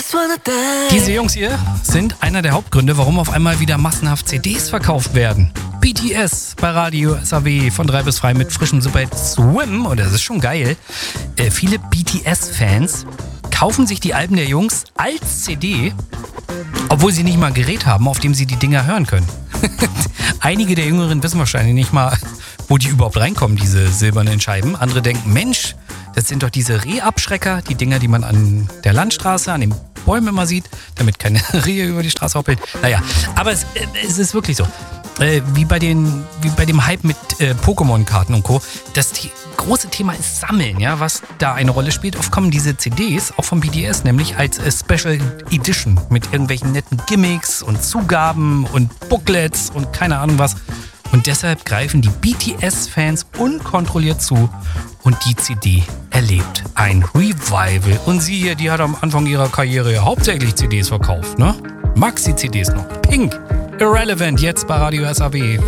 Diese Jungs hier sind einer der Hauptgründe, warum auf einmal wieder massenhaft CDs verkauft werden. BTS bei Radio SAW von 3 bis 5 mit frischem Superhit Swim. Und das ist schon geil. Viele BTS-Fans kaufen sich die Alben der Jungs als CD, obwohl sie nicht mal ein Gerät haben, auf dem sie die Dinger hören können. Einige der Jüngeren wissen wahrscheinlich nicht mal, wo die überhaupt reinkommen, diese silbernen Scheiben. Andere denken, Mensch, das sind doch diese Rehabschrecker, die Dinger, die man an der Landstraße, an den Bäumen immer sieht, damit keine Rehe über die Straße hoppeln. Naja, aber es ist wirklich so. Wie bei dem Hype mit Pokémon-Karten und Co. Das große Thema ist Sammeln, ja, was da eine Rolle spielt. Oft kommen diese CDs, auch vom BTS, nämlich als Special Edition mit irgendwelchen netten Gimmicks und Zugaben und Booklets und keine Ahnung was. Und deshalb greifen die BTS-Fans unkontrolliert zu und die CD erlebt ein Revival. Und sie hier, die hat am Anfang ihrer Karriere ja hauptsächlich CDs verkauft, ne? Maxi-CDs noch. Pink, Irrelevant, jetzt bei Radio SAW.